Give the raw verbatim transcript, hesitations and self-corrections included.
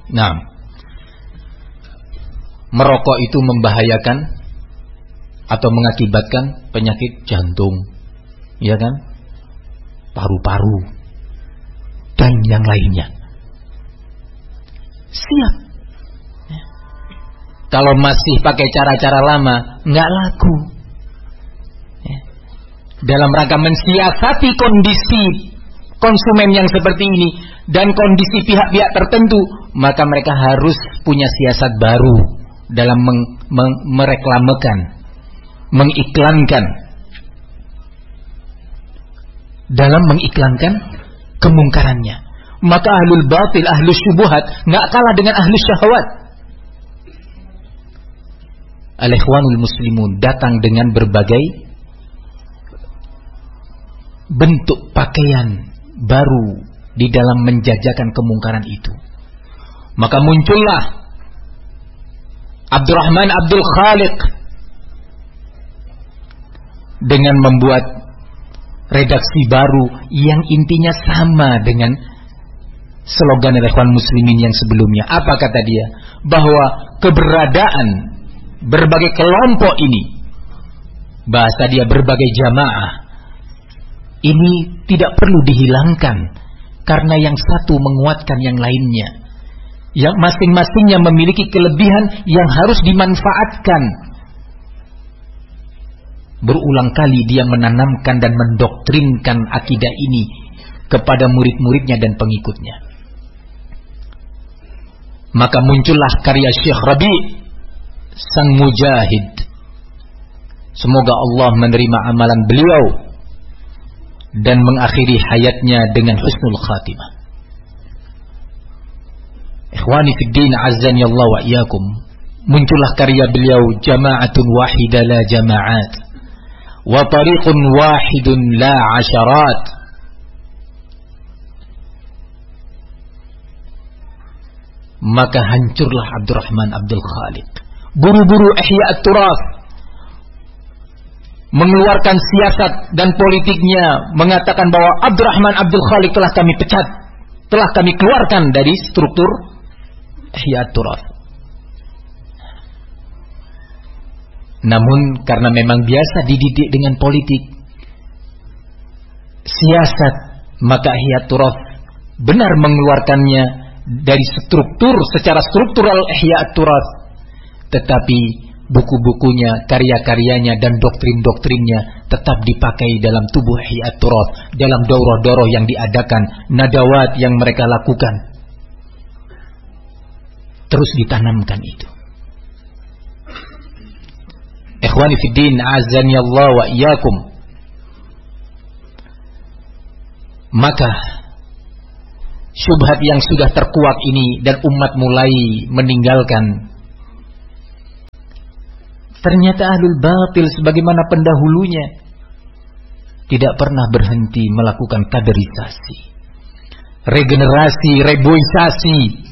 Nah, merokok itu membahayakan atau mengakibatkan penyakit jantung, ya kan? Paru-paru dan yang lainnya. Siap. Kalau masih pakai cara-cara lama, nggak laku. Dalam rangka mensiasati kondisi konsumen yang seperti ini dan kondisi pihak-pihak tertentu, maka mereka harus punya siasat baru dalam meng, meng, mereklamekan, mengiklankan, dalam mengiklankan kemungkarannya. Maka ahlul batil, ahlus syubuhat nggak kalah dengan ahlus syahwat. Al-ikhwanul muslimun datang dengan berbagai bentuk pakaian baru di dalam menjajakan kemungkaran itu. Maka muncullah Abdurrahman Abdul Khaliq dengan membuat redaksi baru yang intinya sama dengan slogan Ikhwan Muslimin yang sebelumnya. Apa kata dia? Bahwa keberadaan berbagai kelompok ini, bahasa dia berbagai jamaah, ini tidak perlu dihilangkan karena yang satu menguatkan yang lainnya. Yang masing-masingnya memiliki kelebihan yang harus dimanfaatkan. Berulang kali dia menanamkan dan mendoktrinkan akidah ini kepada murid-muridnya dan pengikutnya. Maka muncullah karya Syekh Rabi' sang mujahid. Semoga Allah menerima amalan beliau dan mengakhiri hayatnya dengan husnul khatimah. Ikhwani fid din azzani Allah wa iyyakum. Muncullah karya beliau Jama'atun wahida la jama'at wa tariqun wahidun la asharat. Maka hancurlah Abdurrahman Abdul Khaliq. Buru-buru Ihya at-Turath mengeluarkan siasat dan politiknya, mengatakan bahwa Abdurrahman Abdul Khaliq telah kami pecat, telah kami keluarkan dari struktur Ihya at-Turath. Namun karena memang biasa dididik dengan politik siasat, maka Ihya at-Turath benar mengeluarkannya dari struktur, secara struktural Ihya at-Turath, tetapi buku-bukunya, karya-karyanya dan doktrin-doktrinnya tetap dipakai dalam tubuh Ihya at-Turath, dalam daurah-daurah yang diadakan, nadawat yang mereka lakukan. Terus ditanamkan itu. Ikhwani fid din azani Allah wa iyyakum. Maka syubhat yang sudah terkuak ini dan umat mulai meninggalkan, ternyata ahlul batil sebagaimana pendahulunya tidak pernah berhenti melakukan kaderisasi, regenerasi, reboisasi